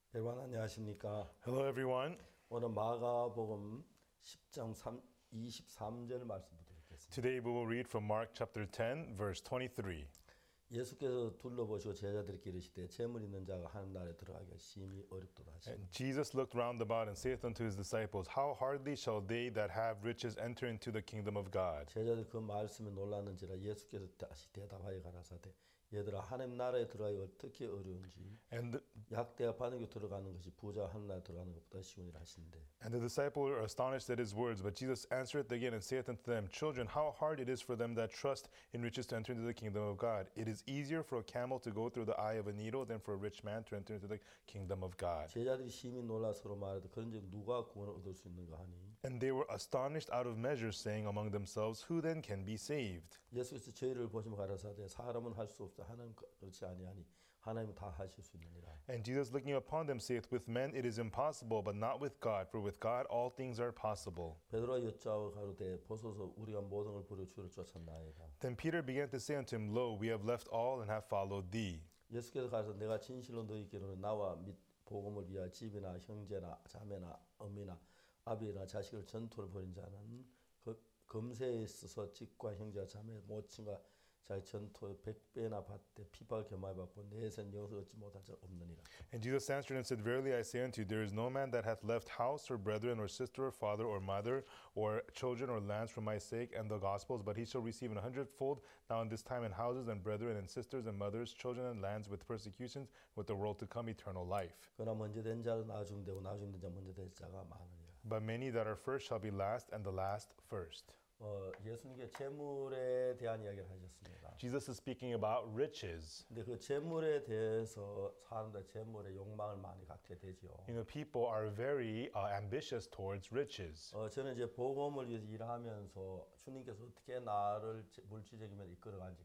여러분 안녕하십니까? Hello, everyone. 오늘 마가복음 10장 23절 말씀부터 읽겠습니다. Today we will read from Mark chapter 10, verse 23. 예수께서 둘러보시고 제자들에게 이르시되 재물 있는 자가 하늘 나라에 들어가기가 심히 어렵도다 하시니 And Jesus looked round about and saith unto his disciples, How hardly shall they that have riches enter into the kingdom of God? 제자들 그 말씀에 놀랐는지라 예수께서 다시 대답하여 가라사대 얘들아 하나님 나라에 들어가기가 어떻게 어려운지 And 약대가 바늘교 들어가는 것이 부자 하늘 나라에 들어가는 것보다 쉬우니라 하신대. the disciples were astonished at his words. But Jesus answereth again and saith unto them, Children, how hard it is for them that trust in riches to enter into the kingdom of God. It is easier for a camel to go through the eye of a needle than for a rich man to enter into the kingdom of God. 제자들이 심히 놀라 서로 말하되 그런즉 누가 구원을 얻을 수 있는가 하니 And they were astonished out of measure, saying among themselves, Who then can be saved? 예수께서 저희를 보시며 가라사대 사람은 할 수 없어 하나님 그렇지 아니하니 하나님은 다 하실 수 있느니라. And Jesus looking upon them saith, With men it is impossible, but not with God, for with God all things are possible. 베드로가 여짜와 가로되 보소서 우리가 모든 걸 버려 주를 쫓았나이다. Then Peter began to say unto him, Lo, we have left all and have followed thee. 예수께서 가서 내가 진실로 너희께로는 나와 및 복음을 위하여 집이나 형제나 자매나 어미나 아비나 자식을 전토를 벌인 자는 금세에 있어서 집과 형제와 자매 모친과 자기 전토 100배나 받되 핍박을 겸하여 받고 내세는 영생 얻지 못할 자 없느니라. And Jesus answered and said, Verily I say unto you, there is no man that hath left house, or brethren, or sister, or father, or mother, or children, or lands for my sake and the gospel's, but he shall receive an hundredfold now in this time in houses, and brethren, and sisters, and mothers, children, and lands, with persecutions, with the world to come eternal life. 그러나 먼저 된 자는 나중 되고 나중 된 자 먼저 될 자가 많으리라. But many that are first shall be last, and the last first. 예수님께 재물에 대한 이야기를 하셨습니다. Jesus is speaking about riches. 근데 그 재물에 대해서 사람들 재물에 욕망을 많이 갖게 되죠. People are very ambitious towards riches. 저는 이제 복음을 위해서 일하면서 주님께서 어떻게 나를 물질적이면 이끌어가는지